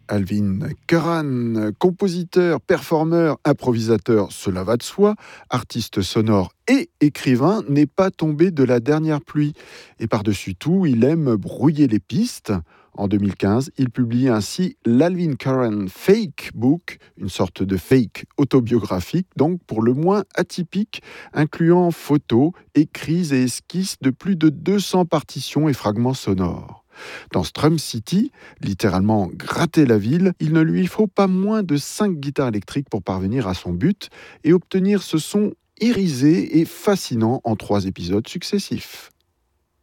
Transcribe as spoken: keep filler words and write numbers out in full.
Alvin Curran, compositeur, performeur, improvisateur, cela va de soi, artiste sonore et écrivain, n'est pas tombé de la dernière pluie. Et par-dessus tout, il aime brouiller les pistes. En deux mille quinze, il publie ainsi l'Alvin Curran Fake Book, une sorte de fake autobiographique, donc pour le moins atypique, incluant photos, écrits et esquisses de plus de deux cents partitions et fragments sonores. Dans Strum City, littéralement gratter la ville, il ne lui faut pas moins de cinq guitares électriques pour parvenir à son but et obtenir ce son irisé et fascinant en trois épisodes successifs.